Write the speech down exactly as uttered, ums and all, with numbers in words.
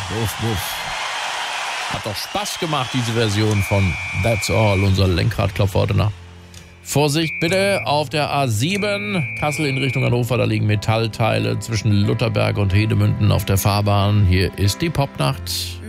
Wuff, wuff. Hat doch Spaß gemacht, diese Version von That's All, unser Lenkradklopfer heute Nacht. Vorsicht bitte auf der A sieben, Kassel in Richtung Hannover, da liegen Metallteile zwischen Lutherberg und Hedemünden auf der Fahrbahn. Hier ist die Popnacht.